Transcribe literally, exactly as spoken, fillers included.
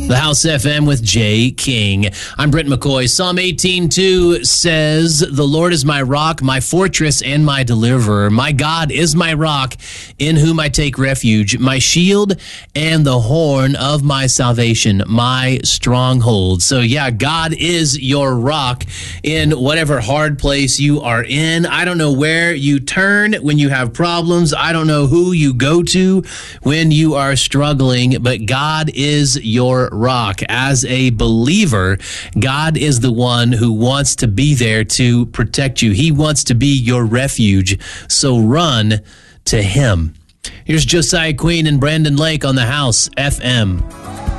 The House F M with Jay King. I'm Brent McCoy. Psalm eighteen two says, "The Lord is my rock, my fortress, and my deliverer. My God is my rock, in whom I take refuge, my shield and the horn of my salvation, my stronghold." So yeah, God is your rock in whatever hard place you are in. I don't know where you turn when you have problems. I don't know who you go to when you are struggling, but God is your rock. As a believer, God is the one who wants to be there to protect you. He wants to be your refuge. So run to him. Here's Josiah Queen and Brandon Lake on the House F M.